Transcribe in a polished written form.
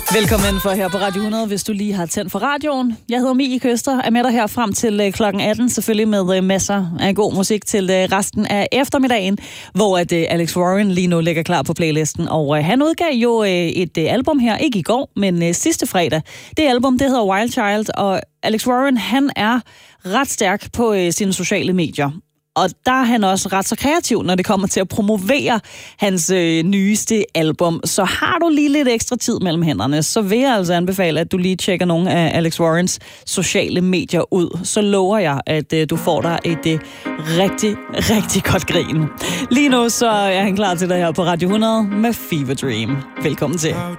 Velkommen for her på Radio 100, hvis du lige har tændt for radioen. Jeg hedder Mie Køster, er med dig her frem til klokken 18, selvfølgelig med masser af god musik til resten af eftermiddagen, hvor Alex Warren lige nu ligger klar på playlisten. Og han udgav jo et album her, ikke i går, men sidste fredag. Det album, det hedder Wild Child, og Alex Warren, han er ret stærk på sine sociale medier. Og der er han også ret så kreativ, når det kommer til at promovere hans nyeste album. Så har du lige lidt ekstra tid mellem hænderne, så vil jeg altså anbefale, at du lige tjekker nogle af Alex Warrens sociale medier ud. Så lover jeg, at du får dig et rigtig, rigtig godt grin. Lige nu så er han klar til dig her på Radio 100 med Fever Dream. Velkommen til.